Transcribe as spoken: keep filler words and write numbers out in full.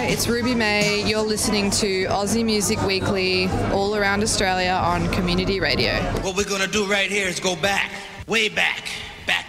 it's Ruby May. You're listening to Aussie Music Weekly all around Australia on Community Radio. What we're going to do right here is go back, way back.